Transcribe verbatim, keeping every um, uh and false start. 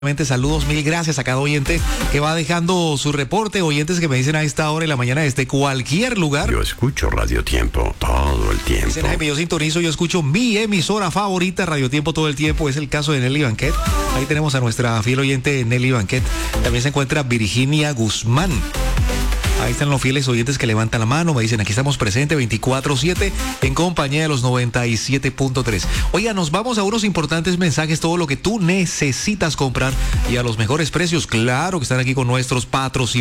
Saludos, mil gracias a cada oyente que va dejando su reporte, oyentes que me dicen a esta hora de la mañana desde cualquier lugar. Yo escucho Radio Tiempo todo el tiempo. Dicen, Jaime, yo sintonizo, yo escucho mi emisora favorita, Radio Tiempo todo el tiempo. Es el caso de Nelly Banquet. Ahí tenemos a nuestra fiel oyente Nelly Banquet. También se encuentra Virginia Guzmán. Ahí están los fieles oyentes que levantan la mano, me dicen, aquí estamos presentes veinticuatro siete en compañía de los noventa y siete punto tres. Oiga, nos vamos a unos importantes mensajes, todo lo que tú necesitas comprar y a los mejores precios. Claro que están aquí con nuestros patrocinadores.